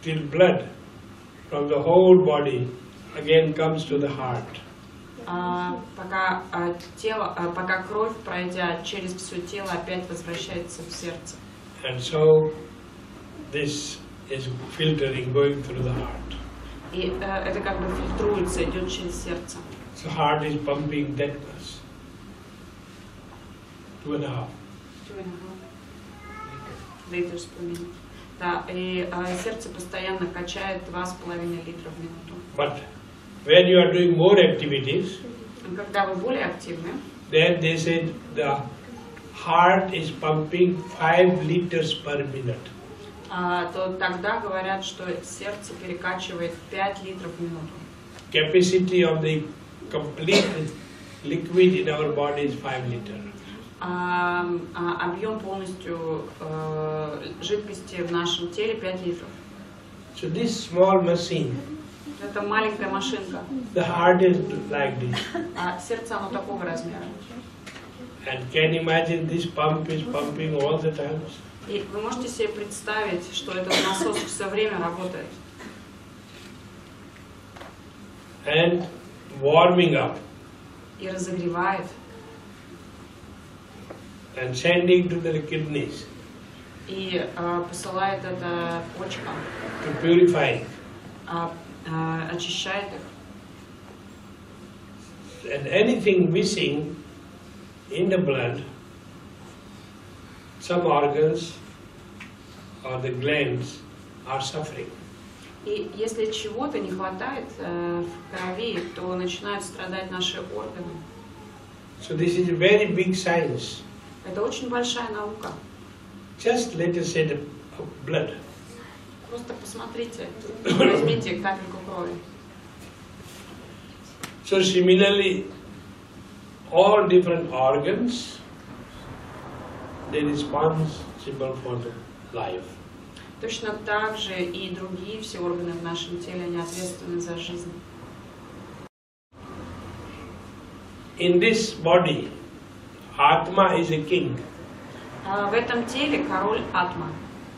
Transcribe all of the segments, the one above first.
till blood from the whole body again comes to the heart. Пока кровь, пройдя через все тело, опять возвращается в сердце. And so this is filtering, going through the heart. И это как бы фильтруется, идет через сердце. So heart is pumping that much. 2.5 liters per minute. Да, и сердце постоянно качает 2,5 литра в минуту. But when you are doing more activities, когда вы более активны, then they said the heart is pumping 5 liters per minute. То тогда говорят, что сердце перекачивает 5 литров в минуту. Capacity of the complete liquid in our body is 5 liters. Объем полностью жидкости в нашем теле 5 литров. So this small machine, это маленькая машинка. The heart is like this. Сердце оно такого размера. And can you imagine this pump is pumping all the time? И вы можете себе представить, что этот насос все время работает. And warming up. И разогревает. And sending to the kidneys. И посылает это почкам. To purify. Очищает их. And anything missing in the blood, some organs or the glands are suffering. И если чего-то не хватает в крови, то начинают страдать наши органы. So this is a very big science. Это очень большая наука. Just let us say the blood. Просто посмотрите, возьмите капельку крови. So similarly, all different organs, they are responsible for the life. Точно так же и другие все органы в нашем теле, они ответственны за жизнь. In this body, Atma is a king. В этом теле король Атма.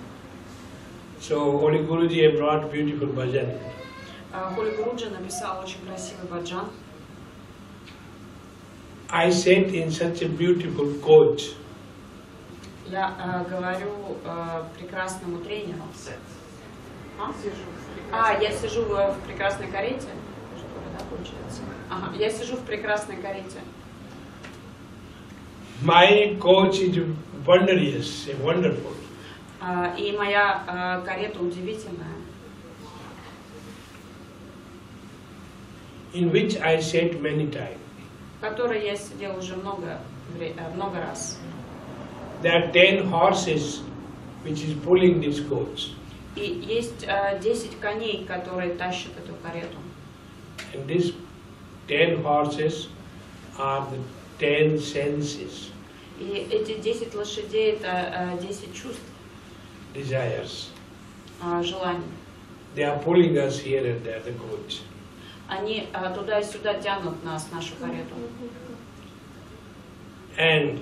So Holy Guruji have brought beautiful bhajan. Холи Гуруджи написал очень красивый баджан. I sat in such a beautiful coach. Я говорю прекрасному тренеру. Я сижу в прекрасной карете. Что ли, да, получается? Ага, я сижу в прекрасной карете. My coach is wondrous, wonderful. И моя карета удивительная. In which I sat many times. В которой я сидел уже много раз. There are 10 horses which is pulling this coach. И есть 10 коней, которые тащат эту карету. And these 10 horses are the 10 senses. И эти 10 лошадей это 10 чувств. Desires. Желаний. They are pulling us here and there, the coach. Они туда и сюда тянут нас, нашу карету. And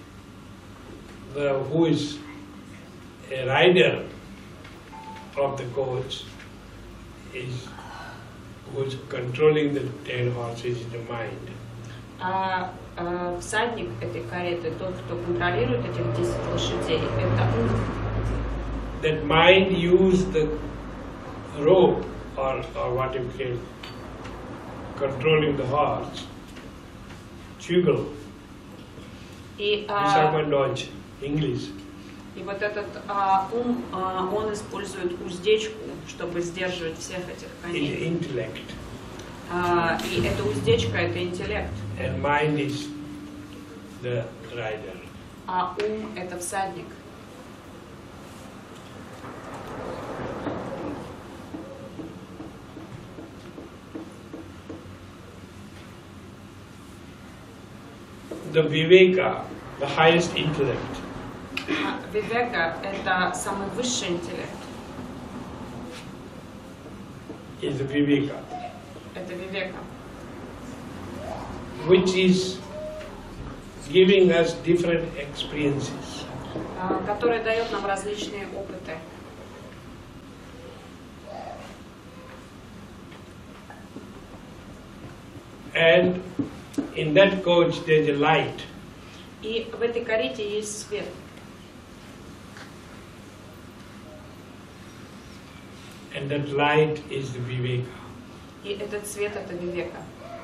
who is a rider of the coach is who is controlling the 10 horses in the mind. Всадник этой кареты, тот, кто контролирует этих 10 лошадей, это ум. That mind use the rope or what you call controlling the horse, chuggle. И English. И вот этот ум, он использует уздечку, чтобы сдерживать всех этих коней. Intellect. И эта уздечка, это интеллект. And mind is the rider. А ум это всадник. The Viveka, the highest intellect. Вивека это самый высший интеллект. Is the Viveka. Это вивека. Which is giving us different experiences. Который дает нам различные опыты. And in that coach there's a light. И в этой карете есть свет. And that light is the Viveka. И этот свет — это вивека.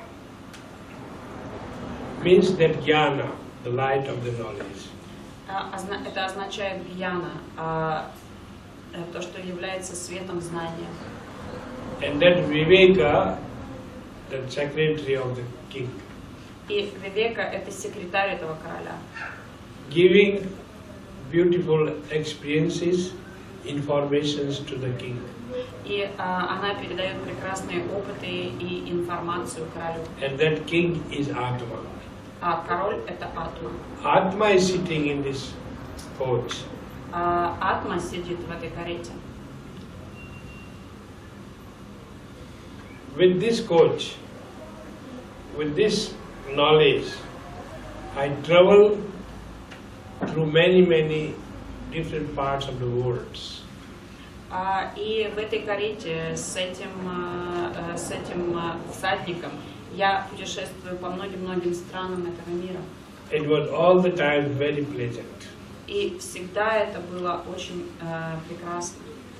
Means that jnana, the light of the knowledge. Это означает гьяна, то, что является светом знания. And that Viveka, the secretary of the king. И вивека — это секретарь этого короля. Giving beautiful experiences, informations to the king. И она передает прекрасные опыты и информацию королю. And that king is Atma. А король — это Атма. Atma is sitting in this coach. Атма сидит в этой карете. With this coach, with this knowledge, I travel through many different parts of the world. И в этой карете с этим всадником я путешествую по многим странам этого мира. It was all the time very pleasant. И всегда это было очень прекрасно.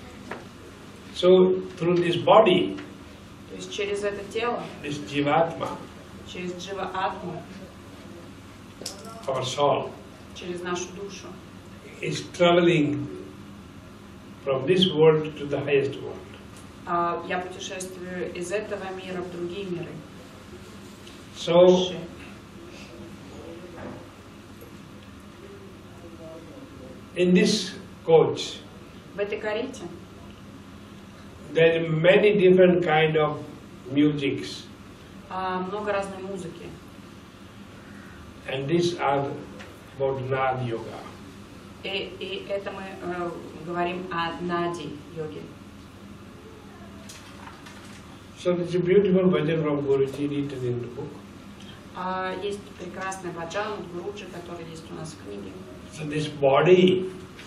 So through this body, То есть через это тело, this Jivatma, через Джива-атму, our soul, через нашу душу, is traveling from this world to the highest world. я путешествую из этого мира в другие миры. So Высшие. in this coach, В этой карете there are many different kind of musics, много разной музыки. and these are about Nad Yoga. И это мы говорим о нади йоге. So there's a beautiful bhajan from Guruji written in the book. Есть прекрасный баджан от Гуруджи, который есть у нас в книге. So this body,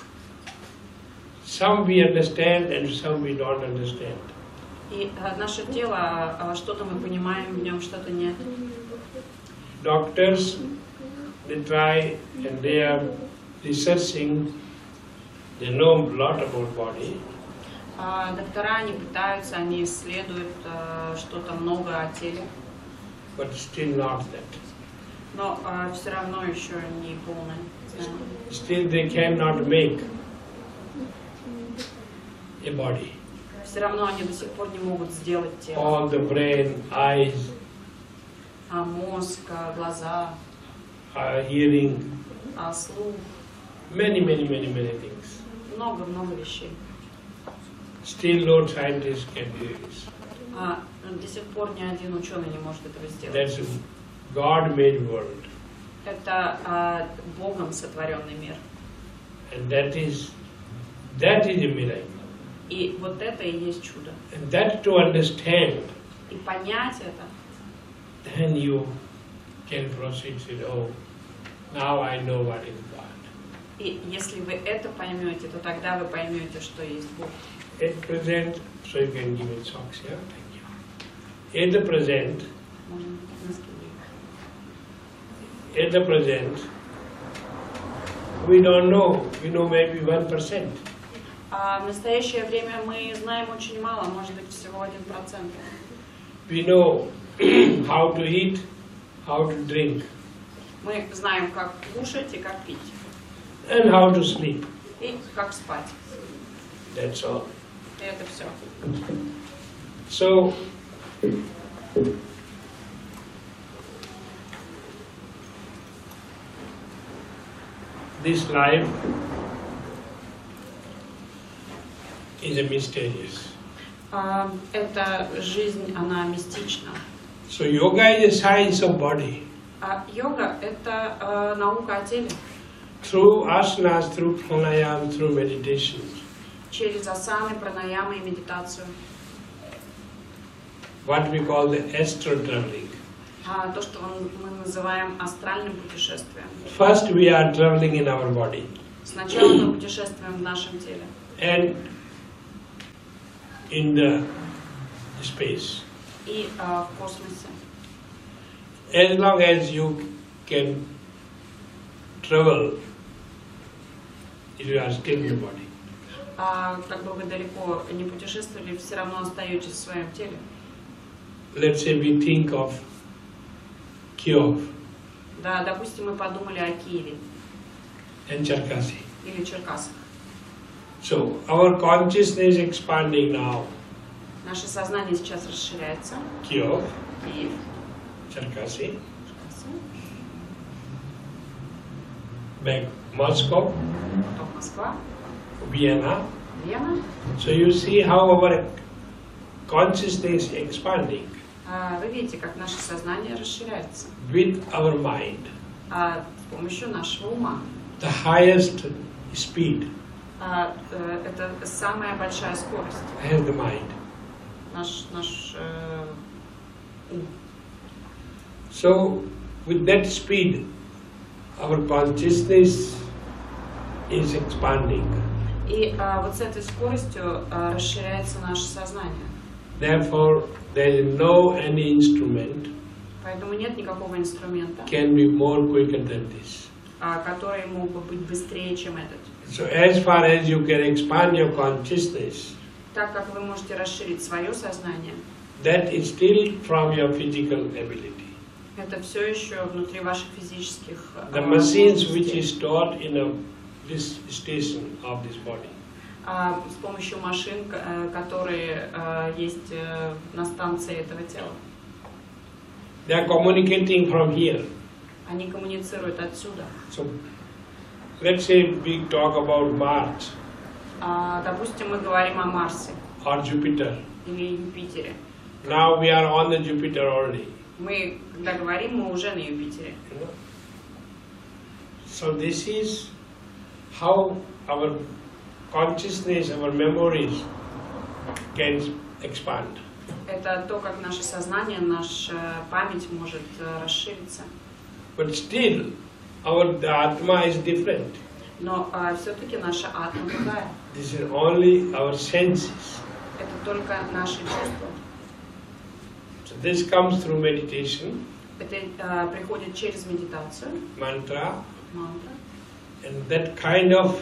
some we understand and some we don't understand. И наше тело, что-то мы понимаем в нем, что-то нет. Doctors, they try and they are researching, they know a lot about body, Доктора, они пытаются, они исследуют что-то много о теле, but still not that. но все равно еще не полное. Still they cannot make a body. Все равно они до сих пор не могут сделать тело. All the brain, eyes, Мозг, глаза, hearing, слух, many things. много вещей. Still no scientist can do this. До сих пор ни один ученый не может этого сделать. That's a God-made world. Это Богом сотворенный мир. And that is a miracle. И вот это и есть чудо. And that to understand, И понять это, then you can proceed with, oh, now I know what is God. и если вы это поймете, то тогда вы поймете, что есть Бог. At present, so you can give it socks, yeah? Thank you. At the present, Можно носки at the present, we don't know. We know maybe 1%. в настоящее время мы знаем очень мало, может быть всего 1%. We know how to eat, how to drink, Мы знаем, как кушать и как пить, and how to sleep. и как спать. That's all. И это все. So, this life is a mysterious. Эта жизнь, она мистична. So yoga is a science of body. Йога — это наука о теле. Through asanas, through pranayama, through meditation, Через асаны, пранаямы и медитацию. what we call the astral traveling. То, что мы называем астральным путешествием. First we are traveling in our body. Сначала мы путешествуем в нашем теле. And in the space. И в космосе. as long as you can travel, you are still in the body. А как бы вы далеко не путешествовали, все равно остаетесь в своем теле. Let's say we think of Kyiv Да, допустим, мы подумали о Киеве and Cherkasy. или Черкасах. So our consciousness is expanding now. Наше сознание сейчас расширяется. Kyiv, Киев, Cherkasy, Черкасы, back Moscow, потом Москва, Vienna. Вена. So you see how our consciousness is expanding Вы видите, как наше сознание расширяется with our mind. с помощью нашего ума. The highest speed Это самая большая скорость. has the mind. Наш ум. So with that speed, our consciousness is expanding. И вот с этой скоростью расширяется наше сознание. Therefore, there is no any instrument Поэтому нет никакого инструмента, can be more quicker than this. который мог бы быть быстрее, чем этот. So as far as you can expand your consciousness, Так как вы можете расширить свое сознание, that is still from your physical ability. это все еще внутри ваших физических The machines which возможностей. is stored in this station of this body, С помощью машин, которые есть на станции этого тела. they are communicating from here. Они коммуницируют отсюда. So let's say we talk about Mars Допустим, мы говорим о Марсе or Jupiter. или Юпитере. Now we are on the Jupiter already. Мы, когда говорим, мы уже на Юпитере. You know? So this is how our consciousness, our memories can expand. Это то, как наше сознание, наша память может расшириться. But still, the Atma is different. Но все-таки наша атма другая. This is only our senses. Это только наши чувства. So this comes through meditation, Это приходит через медитацию, mantra, мантра. and that kind of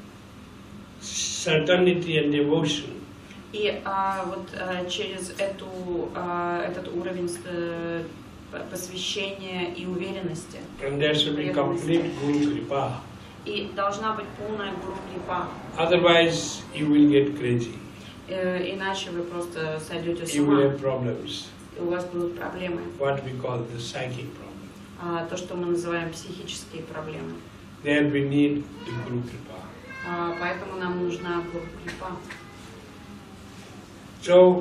certainty and devotion И вот через этот уровень посвящения и уверенности. and there should be complete Guru Kripa. И должна быть полная Гуру Крипа. Otherwise, you will get crazy. Иначе вы просто сойдете с You will ума, have problems. и у вас будут проблемы. What we call the psychic problem. То, что мы называем психические проблемы. There we need the Guru Kripa. Поэтому нам нужна Гуру Крипа. So,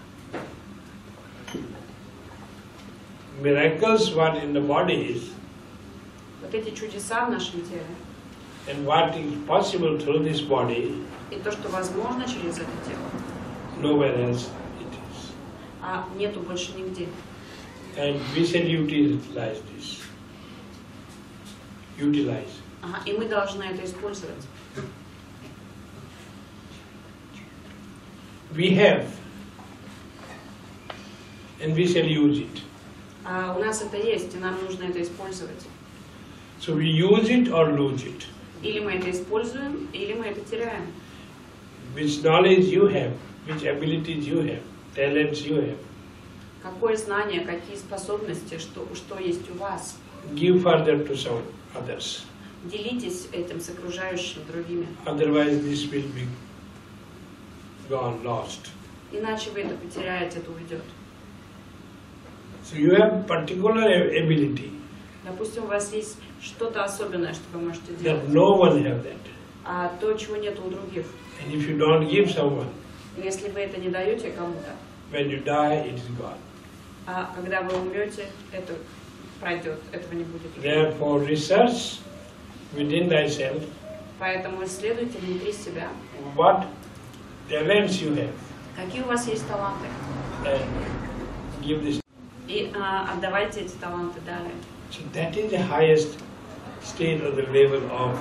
miracles what in the body is, Вот эти чудеса в нашем теле, and what is possible through this body, и то, что возможно через это тело, nowhere else it is. Нету больше нигде. And we shall utilize this. Utilize. И мы должны это использовать. We have, and we shall use it. У нас это есть, и нам нужно это использовать. So we use it or lose it. Или мы это используем, или мы это теряем. Which knowledge you have, which abilities you have, talents you have, Какое знание, какие способности, что есть у вас. give further to some others. Делитесь этим с окружающими другими. Otherwise this will be gone, lost. Иначе вы это потеряете, это уйдет. So you have particular ability Допустим, у вас есть что-то особенное, что вы можете that делать. no one have that. То, чего нет у других. And if you don't give someone, Если вы это не даете кому-то, when you die, it is gone. Когда вы умрете, это пройдет, этого не будет. Therefore, research within thyself Поэтому исследуйте внутри себя, what talents you have какие у вас есть таланты, and give this. и отдавайте эти таланты далее. So that is the highest state or the level of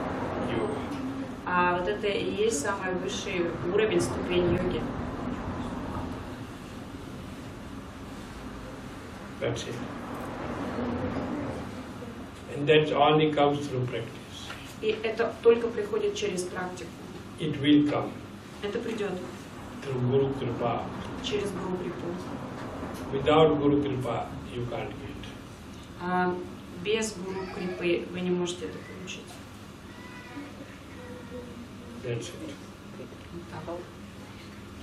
yoga. Вот это и есть самый высший уровень, ступень йоги. That's it. And that only comes through practice. И это только приходит через практику. It will come Это придет through Guru Kripa. через Гуру Крипу. Without Guru Kripa, you can't get. А без Гуру Крипы вы не можете это получить. That's it. Вот так.